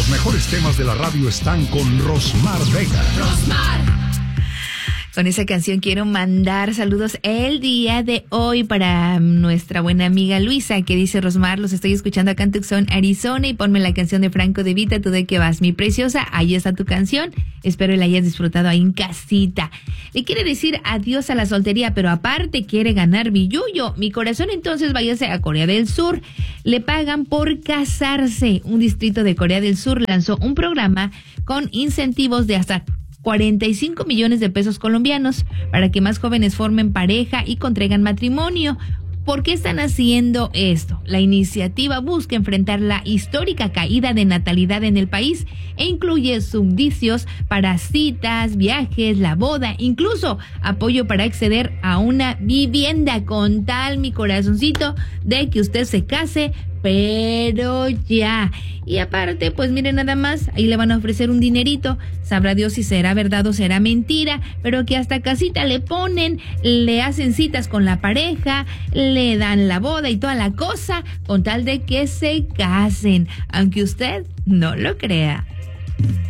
Los mejores temas de la radio están con Rosmar Vega. Con esa canción quiero mandar saludos el día de hoy para nuestra buena amiga Luisa, que dice: Rosmar, los estoy escuchando acá en Tucson, Arizona, y ponme la canción de Franco De Vita, tú de qué vas, mi preciosa. Ahí está tu canción, espero la hayas disfrutado ahí en casita. Le quiere decir adiós a la soltería, pero aparte quiere ganar billullo. Mi corazón, entonces váyase a Corea del Sur. Le pagan por casarse. Un distrito de Corea del Sur lanzó un programa con incentivos de hasta 45 millones de pesos colombianos para que más jóvenes formen pareja y contraigan matrimonio. ¿Por qué están haciendo esto? La iniciativa busca enfrentar la histórica caída de natalidad en el país e incluye subsidios para citas, viajes, la boda, incluso apoyo para acceder a una vivienda, con tal, mi corazoncito, de que usted se case, pero ya. Y aparte, pues miren, nada más, ahí le van a ofrecer un dinerito, sabrá Dios si será verdad o será mentira, pero que hasta casita le ponen, le hacen citas con la pareja, le dan la boda y toda la cosa, con tal de que se casen, aunque usted no lo crea.